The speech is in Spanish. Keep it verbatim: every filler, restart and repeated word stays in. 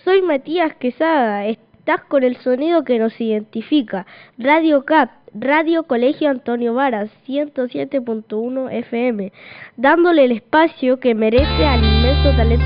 Soy Matías Quesada, estás con el sonido que nos identifica. Radio C A P, Radio Colegio Antonio Varas, ciento siete punto uno F M, dándole el espacio que merece al inmenso talento